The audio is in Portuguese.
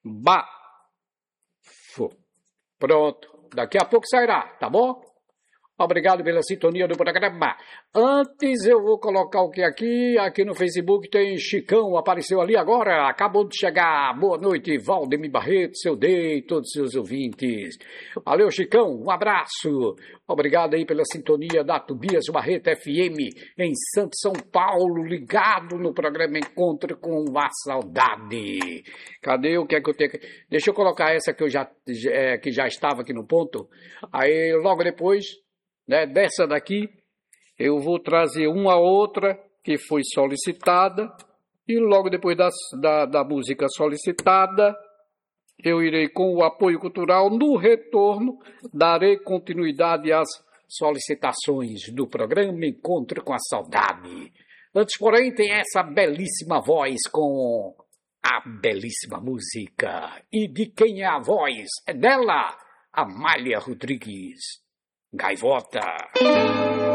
Bafo. Pronto. Daqui a pouco sairá, tá bom? Obrigado pela sintonia do programa. Antes eu vou colocar o que aqui no Facebook tem Chicão, apareceu ali agora, acabou de chegar. Boa noite, Valdemir Barreto, seu Day e todos os seus ouvintes. Valeu, Chicão, um abraço. Obrigado aí pela sintonia da Tobias Barreto FM em Santo São Paulo, ligado no programa Encontro com a Saudade. Cadê o que é que eu tenho? Deixa eu colocar essa que que já estava aqui no ponto. Aí logo depois, né, dessa daqui, eu vou trazer uma outra que foi solicitada e logo depois da música solicitada, eu irei com o apoio cultural. No retorno, darei continuidade às solicitações do programa Encontro com a Saudade. Antes, porém, tem essa belíssima voz com a belíssima música. E de quem é a voz? É dela, Amália Rodrigues. Gaivota.